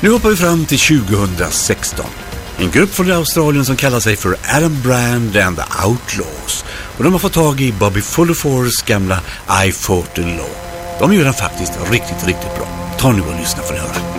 Nu hoppar vi fram till 2016. En grupp från Australien som kallar sig för Adam Brand and the Outlaws. Och de har fått tag i Bobby Fullefors gamla I Fought the Law. De gör den faktiskt riktigt bra. Ta nu och lyssna för att höra.